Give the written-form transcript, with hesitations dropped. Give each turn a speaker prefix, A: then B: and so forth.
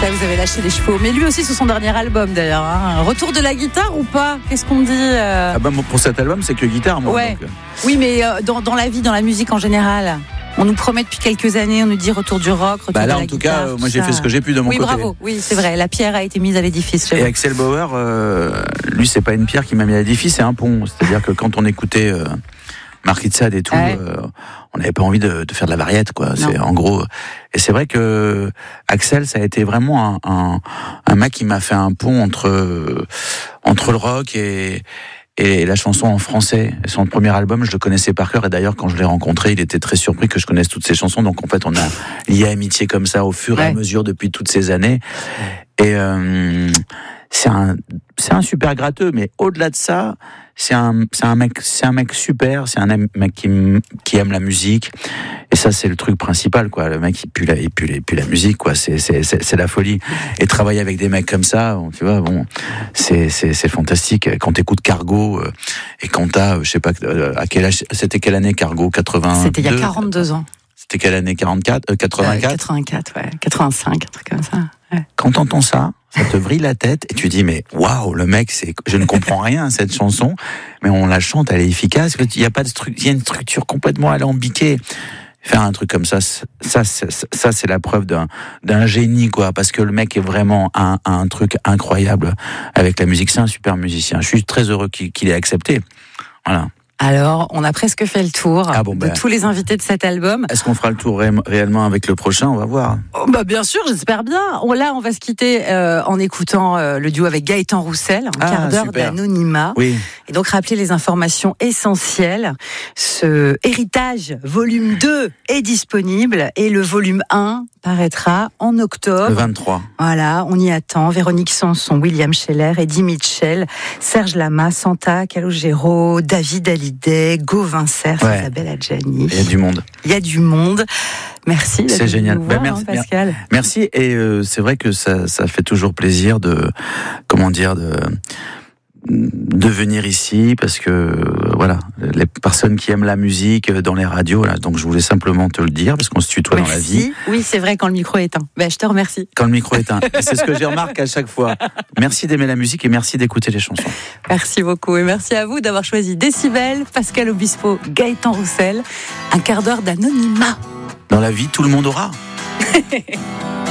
A: ça, vous avez lâché les chevaux. Mais lui aussi, sur son dernier album d'ailleurs. Hein. Retour de la guitare ou pas ? Qu'est-ce qu'on dit
B: Pour cet album, c'est que guitare, moi.
A: Ouais.
B: Donc...
A: Oui, mais dans la vie, dans la musique en général. On nous promet depuis quelques années, on nous dit retour du rock, retour de la guitare. Là, en tout cas,
B: moi j'ai fait ce que j'ai pu de mon côté.
A: Oui, bravo. Oui, c'est vrai. La pierre a été mise à l'édifice.
B: Et Axel Bauer, lui, c'est pas une pierre qui m'a mis à l'édifice, c'est un pont. C'est-à-dire que quand on écoutait Marquis de Sade et tout, on n'avait pas envie de faire de la variette, quoi. C'est en gros. Et c'est vrai que Axel, ça a été vraiment un mec qui m'a fait un pont entre le rock et la chanson en français. Son premier album, je le connaissais par cœur, et d'ailleurs, quand je l'ai rencontré, il était très surpris que je connaisse toutes ses chansons. Donc, en fait, on a lié amitié comme ça au fur et à mesure depuis toutes ces années. Et c'est un super gratteux, mais au-delà de ça, c'est un mec super. C'est un mec qui aime la musique. Et ça, c'est le truc principal, quoi. Le mec, il pue la musique, quoi. C'est la folie. Et travailler avec des mecs comme ça, tu vois, bon, c'est fantastique. Quand t'écoutes Cargo, et quand t'as, je sais pas, à quel âge, c'était quelle année Cargo? 82?
A: C'était il y a 42 ans.
B: C'était quelle année? 84? 84?
A: 84, ouais. 85, un truc comme ça. Ouais.
B: Quand t'entends ça te vrille la tête et tu dis mais waouh, le mec, je ne comprends rien à cette chanson, mais on la chante, elle est efficace. Il y a pas de il y a une structure complètement alambiquée. Faire un truc comme ça c'est la preuve d'un génie, quoi, parce que le mec est vraiment un truc incroyable avec la musique. C'est un super musicien. Je suis très heureux qu'il ait accepté. Voilà.
A: Alors, on a presque fait le tour de tous les invités de cet album.
B: Est-ce qu'on fera le tour réellement avec le prochain? On va voir.
A: Bien sûr, j'espère bien. Là, on va se quitter en écoutant le duo avec Gaëtan Roussel, un quart d'heure d'anonymat.
B: Oui.
A: Et donc, rappeler les informations essentielles. Ce héritage, volume 2, est disponible et le volume 1 paraîtra en octobre.
B: Le 23.
A: Voilà, on y attend. Véronique Sanson, William Scheller, Eddie Mitchell, Serge Lama, Santa Calogero, David Hallyday, Gauvin Cerf, Isabelle Adjani.
B: Il y a du monde.
A: Il y a du monde. Merci.
B: C'est génial.
A: Voir, merci, Pascal.
B: Merci. Et c'est vrai que ça fait toujours plaisir de venir ici, parce que voilà, les personnes qui aiment la musique dans les radios, là, donc je voulais simplement te le dire, parce qu'on se tutoie dans la vie.
A: Oui, c'est vrai, quand le micro est éteint. Je te remercie.
B: Quand le micro est éteint. C'est ce que j'ai remarqué à chaque fois. Merci d'aimer la musique et merci d'écouter les chansons.
A: Merci beaucoup et merci à vous d'avoir choisi Décibel, Pascal Obispo, Gaëtan Roussel, un quart d'heure d'anonymat.
B: Dans la vie, tout le monde aura.